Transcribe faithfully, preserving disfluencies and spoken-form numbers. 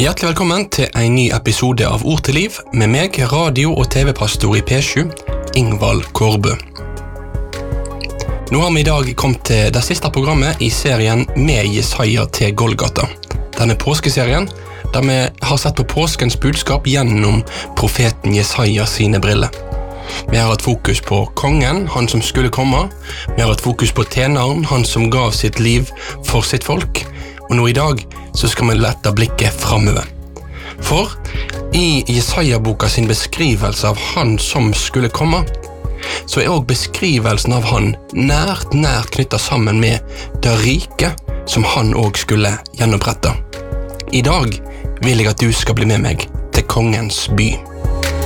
Hjertelig velkommen til en ny episode av Ord til Liv med meg, radio- og tv-pastor i P sju, Ingvald Kårbø. Nå har vi i dag kommet til det siste programmet i serien Med Jesaja til Golgata. Denne påskeserien, der vi har sett på påskens budskap gjennom profeten Jesaja sine briller. Vi har hatt fokus på kongen, han som skulle komme. Vi har hatt fokus på tjeneren, han som gav sitt liv for sitt folk. Og nå i dag så skal vi lette blikket fremover. For i Jesaja-boka sin beskrivelse av han som skulle komme, så er også beskrivelsen av han nært, nært knyttet sammen med det rike som han også skulle gjenopprette. I dag vil jeg at du skal bli med meg til kongens by.